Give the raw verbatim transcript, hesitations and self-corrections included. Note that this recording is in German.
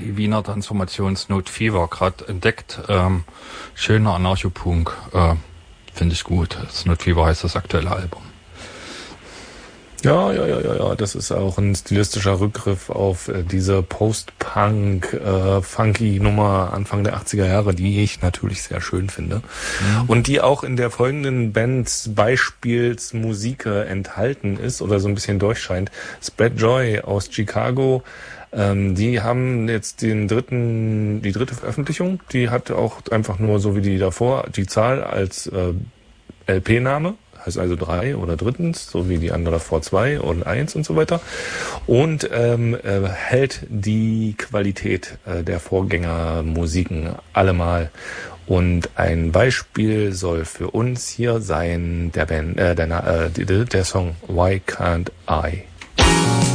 die Wiener Transformationsnote Fever gerade entdeckt. Ähm, schöner Anarchopunk, äh, finde ich gut. Das Note Fever heißt das aktuelle Album. Ja, ja, ja, ja, ja, das ist auch ein stilistischer Rückgriff auf äh, diese Post-Punk, äh, funky Nummer Anfang der achtziger Jahre, die ich natürlich sehr schön finde. Mhm. Und die auch in der folgenden Bands Beispielsmusik äh, enthalten ist oder so ein bisschen durchscheint. Spread Joy aus Chicago, ähm, die haben jetzt den dritten, die dritte Veröffentlichung, die hat auch einfach nur so wie die davor, die Zahl als äh, L P-Name. Heißt also drei oder drittens, so wie die andere vor zwei und eins und so weiter. Und ähm, äh, hält die Qualität äh, der Vorgängermusiken allemal. Und ein Beispiel soll für uns hier sein der Band, äh, der, äh, der Song Why Can't I?